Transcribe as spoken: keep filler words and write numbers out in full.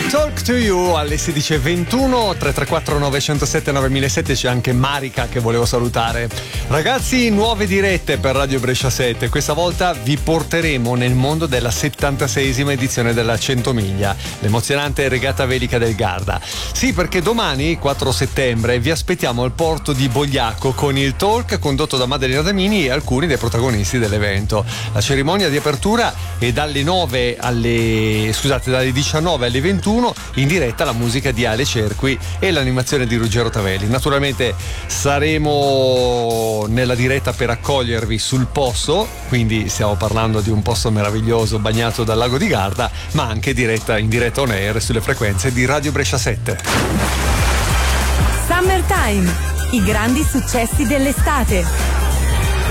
Talk to You alle sedici e ventuno, tre tre quattro nove zero sette nove zero zero sette. C'è anche Marica che volevo salutare. Ragazzi, nuove dirette per Radio Brescia sette. Questa volta vi porteremo nel mondo della settantaseiesima edizione della cento miglia, l'emozionante regata velica del Garda. Sì, perché domani, quattro settembre, vi aspettiamo al porto di Bogliacco con il talk condotto da Maddalena Damini e alcuni dei protagonisti dell'evento. La cerimonia di apertura è dalle nove alle scusate dalle diciannove alle ventuno, in diretta la musica di Ale Cerqui e l'animazione di Ruggero Tavelli. Naturalmente saremo nella diretta per accogliervi sul posto, quindi stiamo parlando di un posto meraviglioso bagnato dal lago di Garda, ma anche diretta, in diretta on air sulle frequenze di Radio Brescia sette. Summertime, i grandi successi dell'estate.